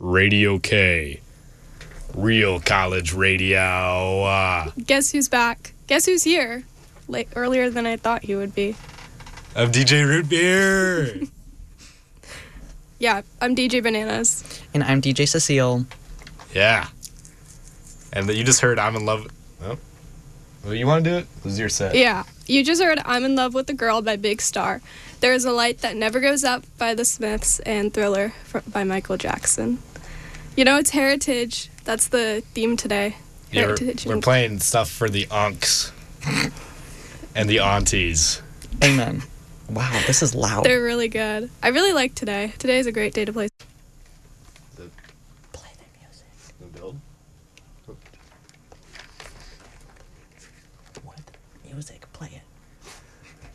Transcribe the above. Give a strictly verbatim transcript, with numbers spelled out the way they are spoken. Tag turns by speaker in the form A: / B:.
A: Radio K. Real college radio. Uh,
B: Guess who's back? Guess who's here? Late, earlier than I thought he would be.
A: I'm D J Root Beer.
B: Yeah, I'm D J Bananas.
C: And I'm D J Cecile.
A: Yeah. And that you just heard I'm in love. Oh. Well, you want to do it? This is your set.
B: Yeah, you just heard I'm in Love with a Girl by Big Star. There is a Light That Never Goes Up by The Smiths, and Thriller by Michael Jackson. You know, it's Heritage. That's the theme today.
A: Yeah,
B: Heritage.
A: we're, we're playing stuff for the unks and the aunties.
C: Amen. Wow, this is loud.
B: They're really good. I really like today. Today is a great day to play.